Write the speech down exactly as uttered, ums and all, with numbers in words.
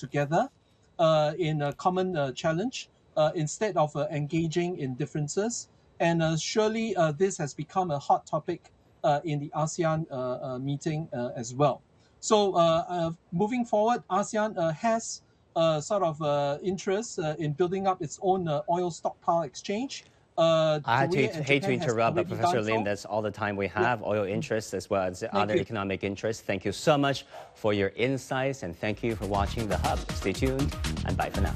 together uh, in a common uh, challenge uh, instead of uh, engaging in differences. And uh, surely uh, this has become a hot topic uh, in the ASEAN uh, uh, meeting uh, as well. So uh, uh, moving forward, ASEAN uh, has uh, sort of uh, interest uh, in building up its own uh, oil stockpile exchange. Uh, I Korea hate, and hate to Japan has interrupt, but already Professor done Lim, so. that's all the time we have. Yeah. Oil interests as well as Thank other you. economic interests. Thank you so much for your insights, and thank you for watching The Hub. Stay tuned, and bye for now.